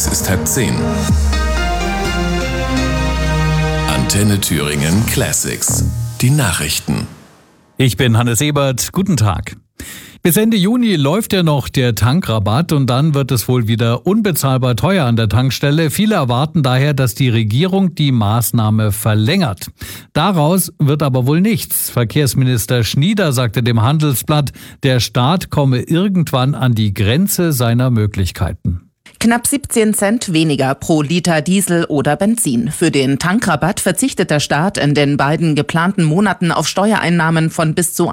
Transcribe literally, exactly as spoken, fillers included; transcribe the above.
Es ist halb zehn. Antenne Thüringen Classics. Die Nachrichten. Ich bin Hannes Ebert. Guten Tag. Bis Ende Juni läuft ja noch der Tankrabatt und dann wird es wohl wieder unbezahlbar teuer an der Tankstelle. Viele erwarten daher, dass die Regierung die Maßnahme verlängert. Daraus wird aber wohl nichts. Verkehrsminister Schnieder sagte dem Handelsblatt, der Staat komme irgendwann an die Grenze seiner Möglichkeiten. Knapp siebzehn Cent weniger pro Liter Diesel oder Benzin. Für den Tankrabatt verzichtet der Staat in den beiden geplanten Monaten auf Steuereinnahmen von bis zu